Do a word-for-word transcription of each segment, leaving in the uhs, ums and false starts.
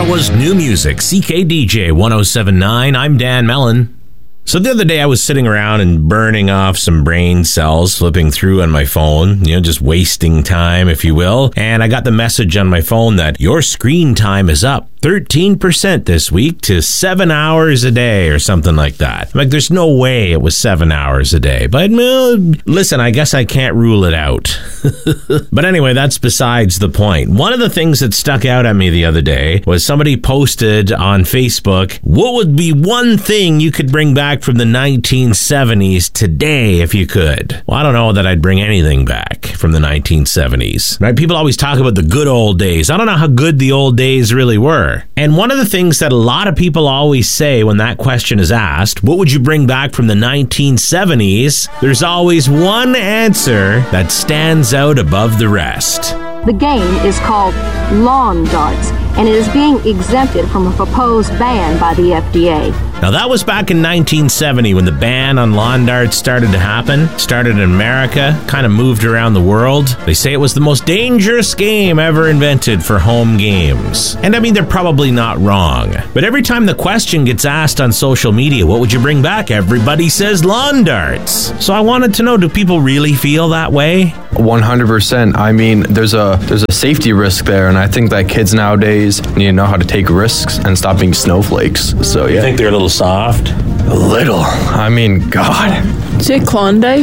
Ottawa's new music, C K D J one oh seven point nine. I'm Dan Mellon. So the other day I was sitting around and burning off some brain cells, flipping through on my phone, you know, just wasting time, if you will. And I got the message on my phone that your screen time is up thirteen percent this week to seven hours a day or something like that. I'm like, there's no way it was seven hours a day. But well, listen, I guess I can't rule it out. But anyway, that's besides the point. One of the things that stuck out at me the other day was somebody posted on Facebook, what would be one thing you could bring back from the nineteen seventies today if you could? Well, I don't know that I'd bring anything back from the nineteen seventies. Right? People always talk about the good old days. I don't know how good the old days really were. And one of the things that a lot of people always say when that question is asked, what would you bring back from the nineteen seventies? There's always one answer that stands out above the rest. The game is called lawn darts, and it is being exempted from a proposed ban by the F D A. Now, that was back in nineteen seventy when the ban on lawn darts started to happen. Started in America, kind of moved around the world. They say it was the most dangerous game ever invented for home games. And I mean, they're probably not wrong. But every time the question gets asked on social media, what would you bring back? Everybody says lawn darts. So I wanted to know, do people really feel that way? one hundred percent. I mean, there's a there's a safety risk there, and I think that kids nowadays need to know how to take risks and stop being snowflakes. So yeah. You think they're a little soft? A little. I mean, God. Say Klondike?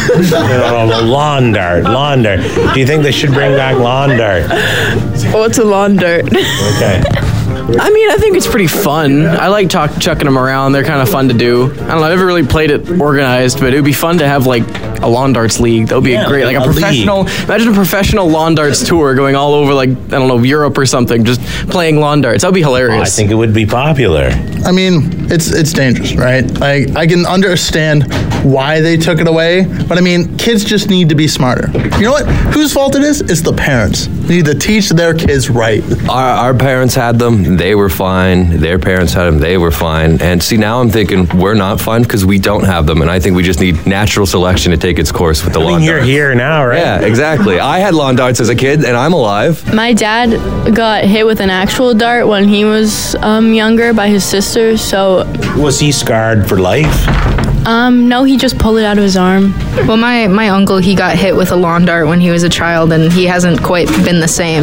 No, no, lawn dart, lawn dart. Do you think they should bring back lawn dart? What's a lawn dart? Okay. I mean, I think it's pretty fun. I like chuck, chucking them around. They're kind of fun to do. I don't know, I've never really played it organized, but it would be fun to have, like, a lawn darts league. That would be Yeah, great. Like a, a professional, league. imagine a professional lawn darts tour going all over, like, I don't know, Europe or something, just playing lawn darts. That would be hilarious. I think it would be popular. I mean, it's it's dangerous, right? Like, I can understand why they took it away, but I mean, kids just need to be smarter. You know what? Whose fault it is? It's the parents. They need to teach their kids right. Our, our parents had them. They were fine. Their parents had them. They were fine. And see, now I'm thinking we're not fine because we don't have them. And I think we just need natural selection to take its course with the I lawn mean, you're darts. here now, right? Yeah, exactly. I had lawn darts as a kid, and I'm alive. My dad got hit with an actual dart when he was um, younger by his sister, so Was he scarred for life? um, no, he just pulled it out of his arm. Well, my, my uncle, he got hit with a lawn dart when he was a child, and he hasn't quite been the same.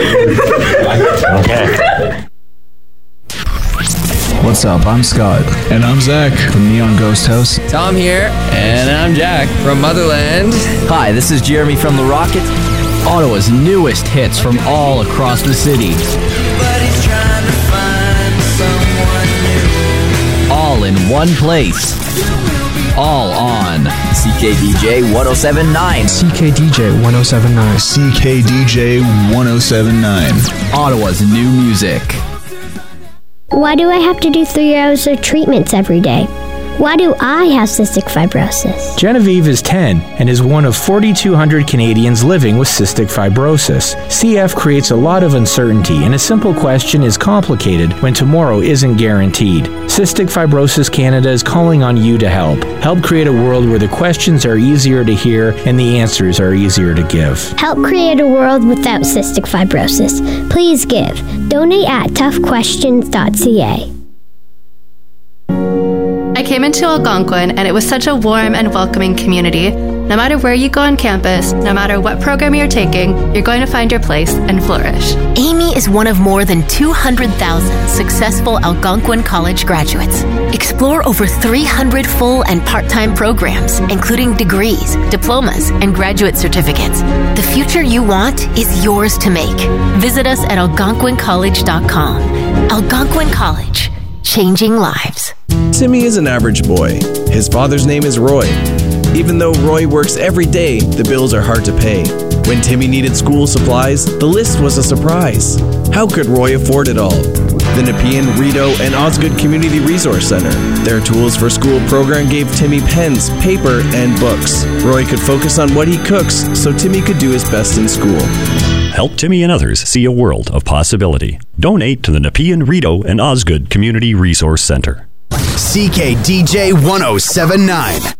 Okay. What's up? I'm Scott. And I'm Zach from Neon Ghost House. Tom here. And I'm Jack from Motherland. Hi, this is Jeremy from The Rocket. Ottawa's newest hits from all across the city. Everybody's trying to find someone new. All in one place. All on C K D J one oh seven point nine. C K D J one oh seven point nine. C K D J one oh seven point nine. Ottawa's new music. Why do I have to do three hours of treatments every day? Why do I have cystic fibrosis? Genevieve is ten and is one of forty-two hundred Canadians living with cystic fibrosis. C F creates a lot of uncertainty, and a simple question is complicated when tomorrow isn't guaranteed. Cystic Fibrosis Canada is calling on you to help. Help create a world where the questions are easier to hear and the answers are easier to give. Help create a world without cystic fibrosis. Please give. Donate at tough questions dot c a. I came into Algonquin and it was such a warm and welcoming community. No matter where you go on campus, no matter what program you're taking, you're going to find your place and flourish. Amy is one of more than two hundred thousand successful Algonquin College graduates. Explore over three hundred full and part-time programs, including degrees, diplomas, and graduate certificates. The future you want is yours to make. Visit us at algonquin college dot com. Algonquin College, changing lives. Timmy is an average boy. His father's name is Roy. Even though Roy works every day, the bills are hard to pay. When Timmy needed school supplies, the list was a surprise. How could Roy afford it all? The Nepean, Rideau, and Osgood Community Resource Center. Their Tools for School program gave Timmy pens, paper, and books. Roy could focus on what he cooks, so Timmy could do his best in school. Help Timmy and others see a world of possibility. Donate to the Nepean, Rideau, and Osgood Community Resource Center. C K D J one oh seven point nine.